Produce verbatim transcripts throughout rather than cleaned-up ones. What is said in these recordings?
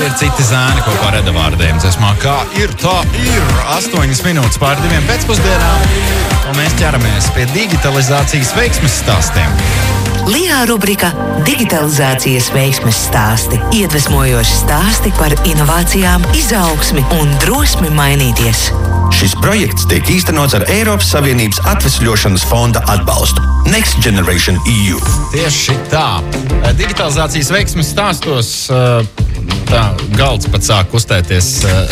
ir citi zēni kopā ar Edavārdiem. Dziesmā kā ir, tā ir astoņas minūtes pār diviem pēcpusdienām, un mēs ķeramies pie digitalizācijas veiksmes stāstiem. Lijā rubrika Digitalizācijas veiksmes stāsti. Iedvesmojoši stāsti par inovācijām, izaugsmi un drosmi mainīties. Šis projekts tiek īstenots ar Eiropas Savienības atvesļošanas fonda atbalstu. Next Generation E U. Tieši tā. Digitalizācijas veiksmes stāstos tā galds pat sāk kustēties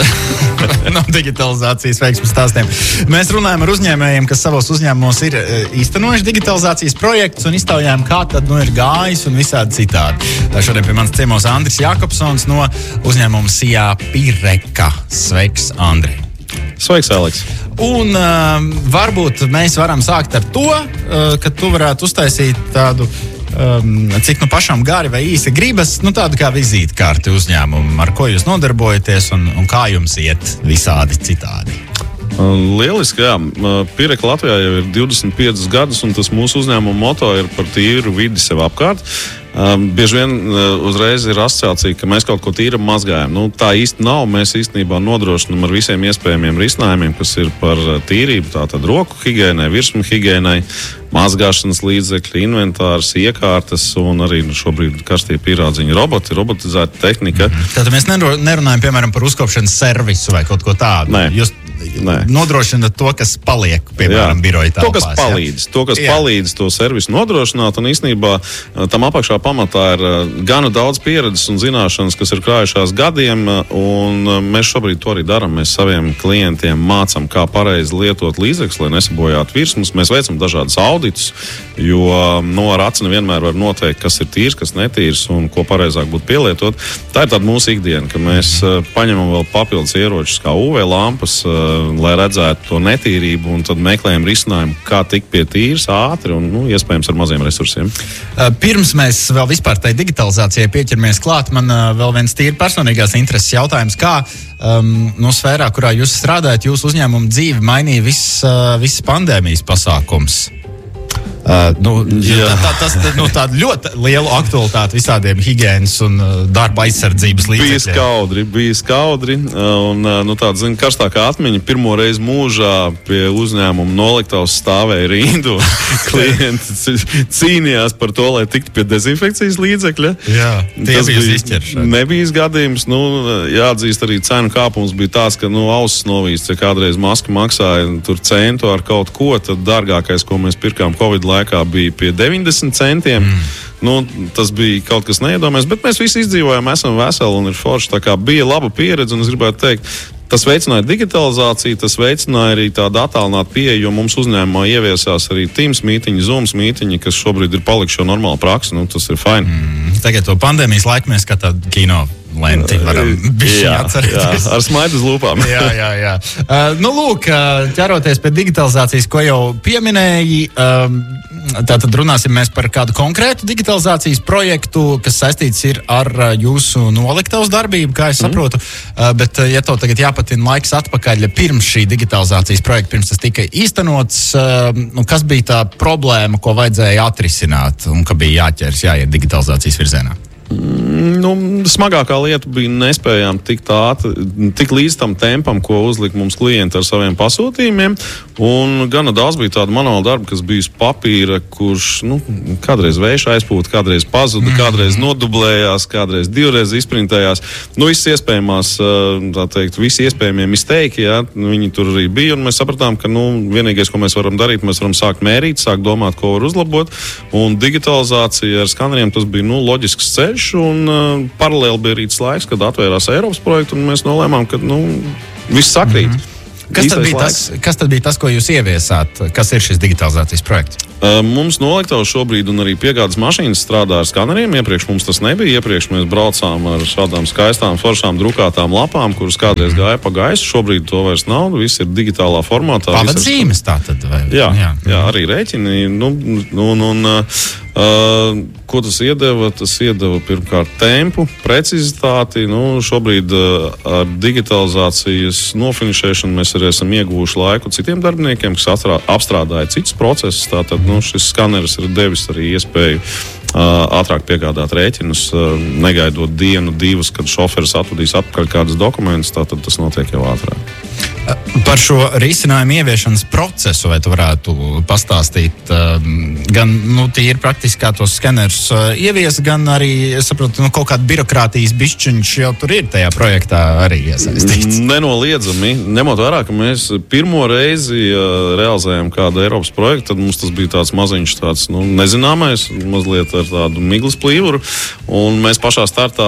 no digitalizācijas veiksmes stāstiem. Mēs runājam ar uzņēmējiem, kas savos uzņēmumos ir īstenojuši digitalizācijas projektus un iztaujājam, kā tad nu ir gājis un visādi citādi. Šodien pie manas ciemos Andris Jākopsons no uzņēmuma Sijā Pireka. Sveiks, Andri! Sveiks, Aleks! Un uh, varbūt mēs varam sākt ar to, uh, ka tu varētu uztaisīt tādu, um, cik nu pašam gari vai īsi gribas, nu tādu kā vizītkarti uzņēmumu, ar ko jūs nodarbojaties un, un kā jums iet visādi citādi. Lieliski, jā. Pireka Latvijā jau ir divdesmit piecus gadus, un tas mūsu uzņēmuma moto ir par tīru vidi sev apkārt. Um, bieži vien uh, uzreiz ir asociācija, ka mēs kaut ko tīram mazgājam. Nu, tā īsti nav. Mēs īstenībā nodrošinām ar visiem iespējamiem risinājumiem, kas ir par tīrību, tātad roku higiēnai, virsmu higiēnai, mazgāšanas līdzekļi, inventārs, iekārtas un arī nu, šobrīd karstie pierādziņi roboti, robotizēta tehnika. Tātad mēs nerunājam, piemēram, par uzkopšanas servisu vai kaut ko tādu. Nē. Jūs nodrošināt to, kas paliek, piemēram, biroja telpās. To, kas palīdz, to, kas jā. palīdz to servisu nodrošināt, un īstenībā tam apakšā pamatā ir gana daudz pieredzes un zināšanas, kas ir krājušās gadiem, un mēs šobrīd to arī darām. Mēs saviem klientiem mācām, kā pareizi lietot līdzekļus, lai nesabojātu virsmus. Mēs veicam dažādas auditus, jo no ar aci nevienmēr var noteikt, kas ir tīrs, kas netīrs un ko pareizāk būtu pielietot. Tā ir tāda mūsu ikdiena, ka mēs paņemam vēl papildus ieročus kā U V lampas, lai redzētu to netīrību, un tad meklējam risinājumu, kā tikt pie tīras ātri un, nu, iespējams, ar maziem resursiem. Pirms mēs vēl vispār tai digitalizācijai pieķeramies klāt, man vēl viens tīri personīgās intereses jautājums, kā um, no sfērā, kurā jūs strādājat, jūsu uzņēmumu dzīvi mainīja viss, uh, viss pandēmijas pasākums. Uh, nu, tā, tā, tas nu, tāda ļoti liela aktualitāte visādiem higienas un uh, darba aizsardzības līdzekļiem. Bija skaudri, bija skaudri, un nu, tāda, zin, karstākā atmiņa pirmo reizi mūžā pie uzņēmuma noliktavas stāvēja rindu. Klienti cīnījās par to, lai tiktu pie dezinfekcijas līdzekļa. Jā, tie tas bija izķeršana. Nebija gadījums, nu, jāatzīst arī cenu kāpums bija tāds, ka nu, ausis novīst, ja kādreiz maska maksāja tur centu ar kaut ko, tad dārgākais, ko mēs pirkām Covid laikā, bija pie deviņdesmit centiem. Mm. Nu, tas bija kaut kas neiedomājams, bet mēs visi izdzīvojām, esam veseli un ir forši. Tā kā bija laba pieredze, un es gribētu teikt, tas veicināja digitalizāciju, tas veicināja arī tādu attālinātu pieeju, jo mums uzņēmumā ieviesās arī Teams mītiņi, Zooms mītiņi, kas šobrīd ir palikuši jau normāla praksa. Nu, tas ir fajn. Mm. Tagad to pandēmijas laiku mēs kā tādu kino lenti varam bišķiņ atcerēties. Jā, ar smaidu uz lūpām. jā, jā, jā. Uh, nu, lūk, ķeroties pie digitalizācijas, ko jau pieminēji, um, tātad runāsim mēs par kādu konkrētu digitalizācijas projektu, kas saistīts ir ar jūsu noliktavas darbību, kā es saprotu. Mm. Uh, bet, ja tev tagad jāpatina laiks atpakaļ pirms šī digitalizācijas projekta, pirms tas tika īstenots, uh, nu, kas bija tā problēma, ko vajadzēja atrisināt un ka bija jāķers, jāiet digitalizācijas virzienā? Nu, smagākā lieta bija nespējām tikt ātri, tik līdz tam tempam, ko uzlika mums klienti ar saviem pasūtījumiem. Un gana daudz bija tāda manuāla darba, kas bija uz papīra, kurš nu, kādreiz vējš aizpūta, kādreiz pazuda, mm. kādreiz nodublējās, kādreiz divreiz izprintējās. Nu, visas iespējamās, tā teikt, visi iespējamie misteiki, jā, viņi tur arī bija. Un mēs sapratām, ka nu, vienīgais, ko mēs varam darīt, mēs varam sākt mērīt, sākt domāt, ko var uzlabot. Un digitalizācija ar skaneriem tas bija nu, loģisks ceļš. Un uh, paralēli bija arī laiks, kad atvērās Eiropas projektu, un mēs nolēmām, ka nu, viss sakrīt. Mm-hmm. Kas tad, tas, kas tad bija tas, ko jūs ieviesāt? Kas ir šis digitalizācijas projekts? Uh, mums noliktavas šobrīd un arī piegādes mašīnas strādā ar skaneriem. Iepriekš mums tas nebija. Iepriekš mēs braucām ar šādām skaistām, foršām drukātām lapām, kuras kādreiz gāja pa gaisu. Šobrīd to vairs nav. Viss ir digitālā formātā. Pavadzīmes tā tad? Vai? Jā, jā, jā, arī rēķini. Nu, un, un, Uh, ko tas iedeva? Tas iedeva pirmkārt tempu, precizitāti. Nu, šobrīd uh, ar digitalizācijas nofinišēšanu mēs arī esam ieguvuši laiku citiem darbiniekiem, kas atrā, apstrādāja citus procesus. Tātad nu, šis skaneris ir devis arī iespēju uh, ātrāk piegādāt rēķinus, uh, negaidot dienu, divas, kad šoferis atvadīs atpakaļ kādas dokumentus. Tātad tas notiek jau ātrāk. Par šo risinājumu ieviešanas procesu, vai tu varētu pastāstīt, gan nu, tīri praktiski kā tos skenerus ievies, gan arī, es saprotu, nu, kaut kāda birokrātijas bišķiņš jau tur ir tajā projektā arī iesaistīts. Nenoliedzami, ņemot vērā, ka mēs pirmo reizi realizējam kādu Eiropas projektu, tad mums tas bija tāds maziņš tāds, nu, nezināmais, mazliet ar tādu miglas plīvuru, un mēs pašā startā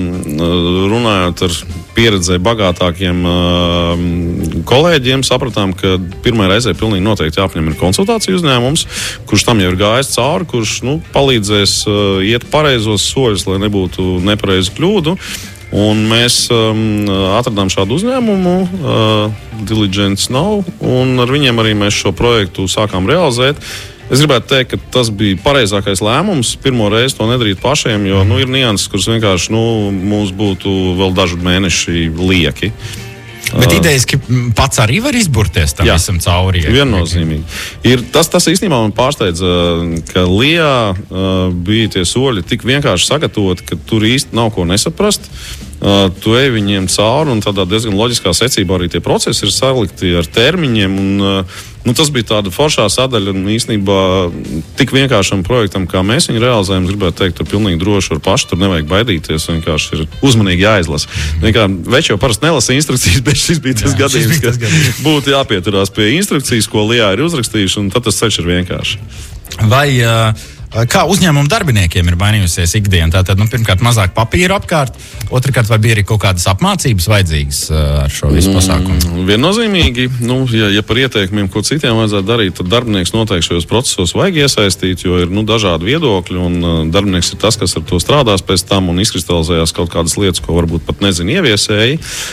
runājot ar pieredzē bagātākiem kolēģiem, sapratām, ka pirmā reizē pilnīgi noteikti jāapņem ir konsultāciju uzņēmums, kurš tam jau ir gājis cauri, kurš nu, palīdzēs uh, iet pareizos soļus, lai nebūtu nepareizu kļūdu. Un mēs um, atradām šādu uzņēmumu, uh, Diligence Now, un ar viņiem arī mēs šo projektu sākām realizēt. Es gribētu teikt, ka tas bija pareizākais lēmums. Pirmo reizi to nedarīt pašiem, jo nu, ir nianses, kuras vienkārši nu, mums būtu vēl dažu mēneši lieki. Bet idejas, ka pats arī var izburties tam jā, visam cauri. Viennozīmīgi. Ir, tas, tas īstenībā man pārsteidza, ka Lijā uh, bija tie soļi tik vienkārši sagatavoti, ka tur īsti nav ko nesaprast. Uh, tu ej viņiem cauri, un tādā diezgan loģiskā secībā arī tie procesi ir salikti ar termiņiem. Un, uh, nu, tas bija tāda foršā sadaļa, un īstenībā tik vienkāršam projektam, kā mēs viņu realizējam, gribētu teikt, tur pilnīgi droši var paši, tur nevajag baidīties, vienkārši ir uzmanīgi jāizlasa. Vienkārši veči jau parasti nelasa instrukcijas, bet šis bija tas Jā, gadījums, ka gadījums. Būtu jāpieturās pie instrukcijas, ko Lijā ir uzrakstījuši, un tad tas ceļš ir vienkārši. Vai uh, kā uzņēmumu darbiniekiem ir mainījusies ikdiena? Tātad, nu, pirmkārt, mazāk papīra apkārt, otrkārt, vai bija arī kaut kādas apmācības vajadzīgas uh, ar šo visu pasākumu? Mm, viennozīmīgi, nu, ja, ja par ieteikumiem, ko citiem vajadzētu darīt, tad darbinieks noteikti šajos procesos vajag iesaistīt, jo ir nu, dažādi viedokļi, un uh, darbinieks ir tas, kas ar to strādās pēc tam, un izkristalizējās kaut kādas lietas, ko varbūt pat nezina ieviesēji.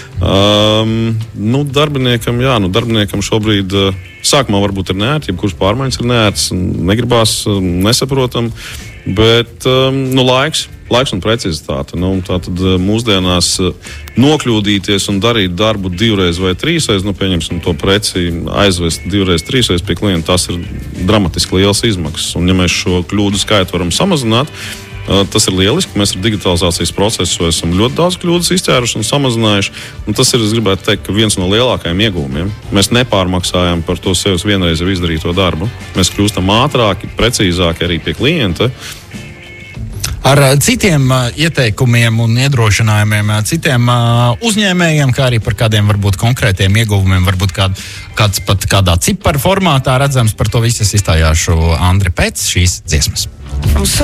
Um, nu, darbiniekam, jā, nu, darbiniekam šobrīd uh, sākumā varbūt ir neērti, jebkurš pārmaiņas ir neērts, negribās, nesaprotam, bet um, nu, laiks, laiks un precizitāte. Nu, tātad mūsdienās nokļūdīties un darīt darbu divreiz vai trīsreiz, nu, pieņemsim to preci, aizvest divreiz, trīsreiz pie klienta, tas ir dramatiski liels izmaksas. Un ja mēs šo kļūdu skaitu varam samazināt, tas ir lieliski. Mēs ar digitalizācijas procesu esam ļoti daudz kļūdas izķēruši un samazinājuši. Un tas ir, es gribētu teikt, viens no lielākajiem iegūmiem. Mēs nepārmaksājam par to sevis vienreiz jau izdarīto darbu. Mēs kļūstam ātrāki, precīzāki arī pie klienta. Ar citiem uh, ieteikumiem un iedrošinājumiem, uh, citiem uh, uzņēmējiem, kā arī par kādiem varbūt konkrētiem ieguvumiem, varbūt kād, kāds pat kādā ciparu formātā redzams, par to visu es izstājāšu Andri pēc šīs dziesmas.